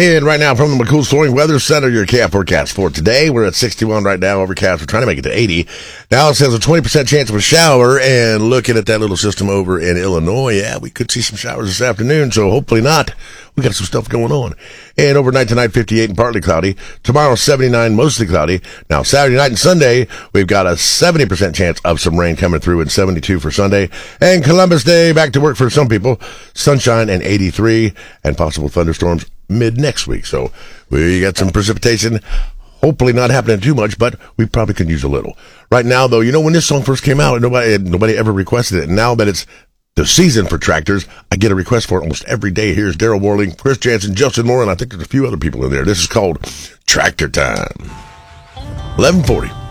And right now from the McCool Storing Weather Center, your KF forecast for today. We're at 61 right now, overcast. We're trying to make it to 80. Now it says a 20% chance of a shower, and looking at that little system over in Illinois, yeah, we could see some showers this afternoon, so hopefully not. We got some stuff going on. And overnight tonight, 58 and partly cloudy. Tomorrow, 79, mostly cloudy. Now Saturday night and Sunday, we've got a 70% chance of some rain coming through, and 72 for Sunday. And Columbus Day, back to work for some people. Sunshine and 83, and possible thunderstorms mid next week. So we got some precipitation, hopefully not happening too much, but we probably could use a little. Right now, though, you know, when this song first came out, nobody ever requested it. And now that it's the season for tractors, I get a request for it almost every day. Here's Daryl Warling, Chris Jansen, Justin Moore, and I think there's a few other people in there. This is called Tractor Time. 11:40.